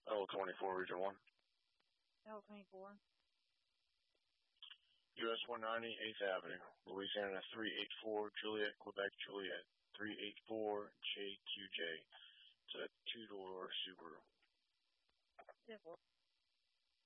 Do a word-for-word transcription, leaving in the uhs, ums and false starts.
L twenty-four, Region one. L twenty-four. U S one ninety, eighth Avenue, Louisiana three eight four, Juliet, Quebec, Juliet, three eight four J Q J. It's a two-door Subaru. Civil.